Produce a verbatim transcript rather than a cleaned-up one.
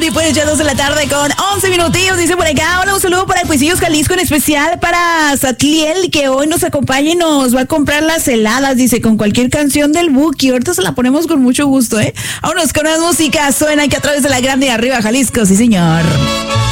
Andy, pues ya dos de la tarde con once minutillos. Dice por acá, hola, un saludo para Cuisillos, Jalisco, en especial para Satliel, que hoy nos acompaña y nos va a comprar las heladas, dice, con cualquier canción del Buki. Ahorita se la ponemos con mucho gusto, ¿eh? Vámonos con las músicas. Suena aquí a través de la grande arriba, Jalisco, sí señor.